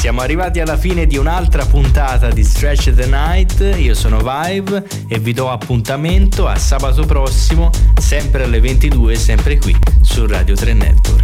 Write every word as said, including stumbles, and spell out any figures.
Siamo arrivati alla fine di un'altra puntata di Stretch the Night. Io sono Vibe e vi do appuntamento a sabato prossimo, sempre alle ventidue, sempre qui su Radio tre Network.